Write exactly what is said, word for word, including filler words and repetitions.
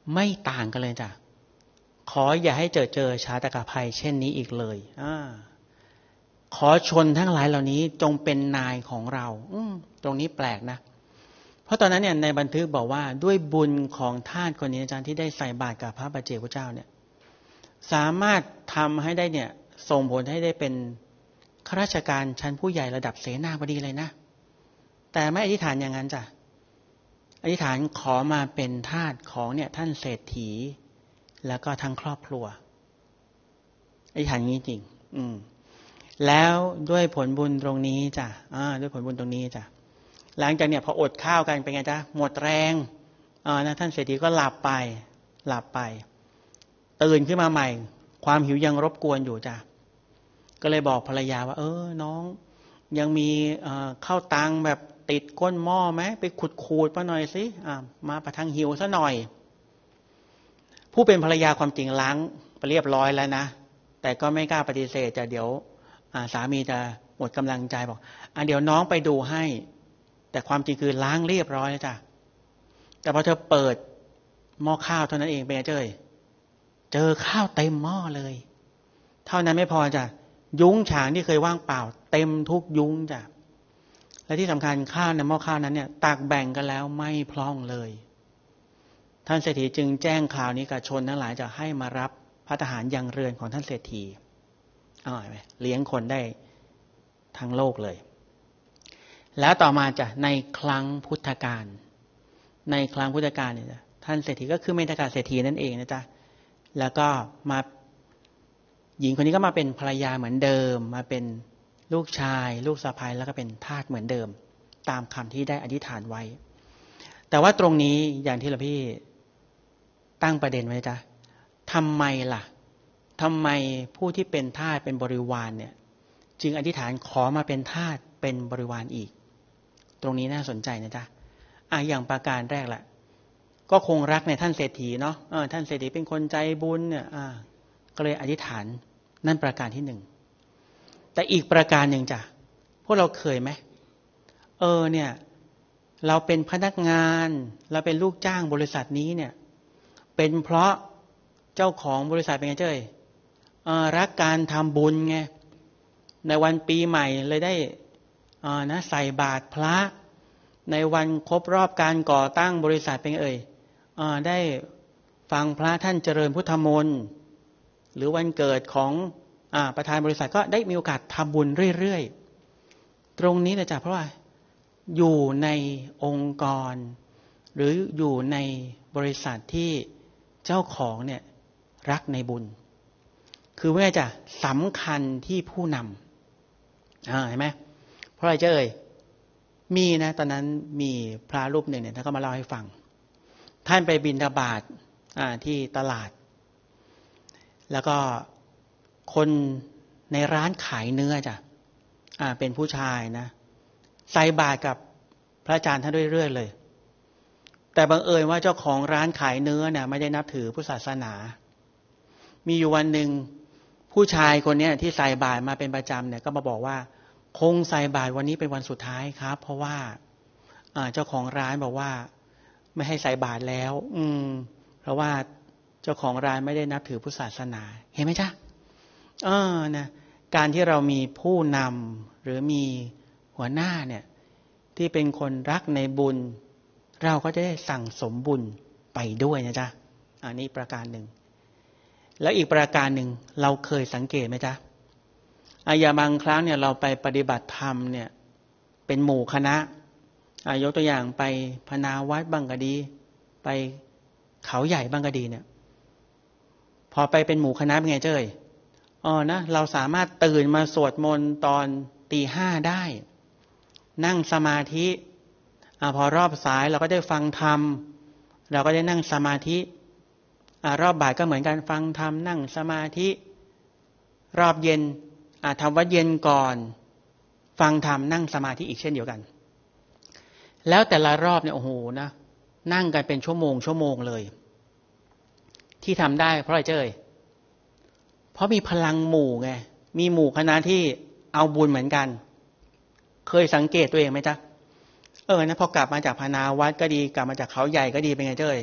ไม่ต่างกันเลยจ้ะขออย่าให้เจอเจอชาตกภัยเช่นนี้อีกเลยอ่าขอชนทั้งหลายเหล่านี้จงเป็นนายของเราอืมตรงนี้แปลกนะเพราะตอนนั้นเนี่ยในบันทึกบอกว่าด้วยบุญของท่านคนนี้อาจารย์ที่ได้ใส่บาตรกับพระปัจเจกพุทธเจ้าเนี่ยสามารถทำให้ได้เนี่ยส่งผลให้ได้เป็นข้าราชการชั้นผู้ใหญ่ระดับเสนาบดีเลยนะแต่ไม่อธิษฐานอย่างนั้นจ้ะอธิษฐานขอมาเป็นทาสของเนี่ยท่านเศรษฐีแล้วก็ทั้งครอบครัวอธิษฐานอย่างนี้จริงอืมแล้วด้วยผลบุญตรงนี้จ้ะอ่าด้วยผลบุญตรงนี้จ้ะหลังจากเนี่ยพออดข้าวกันเป็นไงจ๊ะหมดแรงอ่านะท่านเศรษฐีก็หลับไปหลับไปตื่นขึ้นมาใหม่ความหิวยังรบกวนอยู่จ้ะก็เลยบอกภรรยาว่าเออน้องยังมีข้าวตังแบบติดก้นหม้อไหมไปขุดขูดมาหน่อยสิอ่ามาประทังหิวซะหน่อยผู้เป็นภรรยาความจริงล้างไปเรียบร้อยแล้วนะแต่ก็ไม่กล้าปฏิเสธจะเดี๋ยวสามีจะหมดกำลังใจบอกอ่ะเดี๋ยวน้องไปดูให้แต่ความจริงคือล้างเรียบร้อยแล้วจ้ะแต่พอเธอเปิดหม้อข้าวเท่านั้นเองเป็นไงเจ้ยเจอข้าวเต็มหม้อเลยเท่านั้นไม่พอจ้ะยุ้งฉางที่เคยว่างเปล่าเต็มทุกยุ้งจ้ะและที่สำคัญข้าวในหม้อข้าวนั้นเนี่ยตักแบ่งกันแล้วไม่พร่องเลยท่านเศรษฐีจึงแจ้งข่าวนี้กับชนทั้งหลายจะให้มารับภัตตาหารยังเรือนของท่านเศรษฐีอร่อยไหมเลี้ยงคนได้ทั้งโลกเลยแล้วต่อมาจะในครั้งพุทธกาลในครั้งพุทธกาลเนี่ยท่านเศรษฐีก็คือเมธากาเศรษฐีนั่นเองนะจ๊ะแล้วก็มาหญิงคนนี้ก็มาเป็นภรรยาเหมือนเดิมมาเป็นลูกชายลูกสะใภ้แล้วก็เป็นทาสเหมือนเดิมตามคำที่ได้อธิษฐานไว้แต่ว่าตรงนี้อย่างที่เราพี่ตั้งประเด็นไว้จ้ะทำไมล่ะทำไมผู้ที่เป็นทาสเป็นบริวารเนี่ยจึงอธิษฐานขอมาเป็นทาสเป็นบริวารอีกตรงนี้น่าสนใจนะจ๊ะอ่ะอย่างประการแรกแหละก็คงรักในท่านเศรษฐีเนาะเออท่านเศรษฐีเป็นคนใจบุญเนี่ยอ่าก็เลยอธิษฐานนั่นประการที่หนึ่งแต่อีกประการหนึ่งจ้ะพวกเราเคยไหมเออเนี่ยเราเป็นพนักงานเราเป็นลูกจ้างบริษัทนี้เนี่ยเป็นเพราะเจ้าของบริษัทเป็นไงเจ้ยเออรักการทำบุญไงในวันปีใหม่เลยได้อ่านะใส่บาตรพระในวันครบรอบการก่อตั้งบริษัทเป็นเอ่ยอ่าได้ฟังพระท่านเจริญพุทธมนต์หรือวันเกิดของอ่าประธานบริษัทก็ได้มีโอกาสทำบุญเรื่อยๆตรงนี้นะจ๊ะเพราะว่าอยู่ในองค์กรหรืออยู่ในบริษัทที่เจ้าของเนี่ยรักในบุญคือว่าจะสำคัญที่ผู้นำอ่าเห็นไหมเพราะอะไรเจ้ยมีนะตอนนั้นมีพระรูปหนึ่งเนี่ยท่านก็มาเล่าให้ฟังท่านไปบิณฑบาตอ่าที่ตลาดแล้วก็คนในร้านขายเนื้อจ้ะอ่าเป็นผู้ชายนะใส่บาตรกับพระอาจารย์ท่านเรื่อยๆเลยแต่บังเอิญว่าเจ้าของร้านขายเนื้อเนี่ยไม่ได้นับถือพุทธศาสนามีอยู่วันหนึ่งผู้ชายคนนี้ที่ใส่บาตรมาเป็นประจำเนี่ยก็มาบอกว่าคงใส่บาตรวันนี้เป็นวันสุดท้ายครับเพราะว่าเจ้าของร้านบอกว่าไม่ให้ใส่บาตรแล้วอืมเพราะว่าเจ้าของร้านไม่ได้นับถือพุทธศาสนาเห็นไหมจ๊ะเออนะการที่เรามีผู้นำหรือมีหัวหน้าเนี่ยที่เป็นคนรักในบุญเราก็จะได้สั่งสมบุญไปด้วยนะจ๊ะอันนี้ประการหนึ่งแล้วอีกประการหนึ่งเราเคยสังเกตไหมจ๊ะอายาบางครั้งเนี่ยเราไปปฏิบัติธรรมเนี่ยเป็นหมู่คณะยกตัวอย่างไปพนาวัดบ้างก็ดีไปเขาใหญ่บ้างก็ดีเนี่ยพอไปเป็นหมู่คณะเป็นไงเจ้ยอ๋อนะเราสามารถตื่นมาสวดมนต์ตอนตีห้าได้นั่งสมาธิอพอรอบสายเราก็ได้ฟังธรรมเราก็ได้นั่งสมาธิรอบบ่ายก็เหมือนกันฟังธรรมนั่งสมาธิรอบเย็นทำวัดเย็นก่อนฟังธรรมนั่งสมาธิอีกเช่นเดียวกันแล้วแต่ละรอบเนี่ยโอ้โหนะนั่งกันเป็นชั่วโมงชั่วโมงเลยที่ทำได้เพราะอะไรเจ้ยเพราะมีพลังหมู่ไงมีหมู่คณะที่เอาบุญเหมือนกันเคยสังเกตตัวเองไหมจ๊ะเออนะพอกลับมาจากพนาวัดก็ดีกลับมาจากเขาใหญ่ก็ดีเป็นไงเจ้ย